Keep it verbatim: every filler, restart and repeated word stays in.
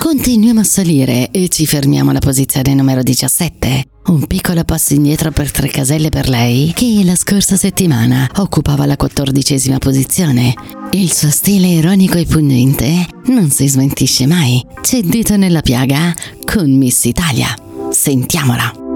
Continuiamo a salire e ci fermiamo alla posizione numero diciassette. Un piccolo passo indietro per tre caselle per lei, che la scorsa settimana occupava la quattordicesima posizione. Il suo stile ironico e pungente non si smentisce mai. C'è dito nella piaga con Miss Italia. Sentiamola.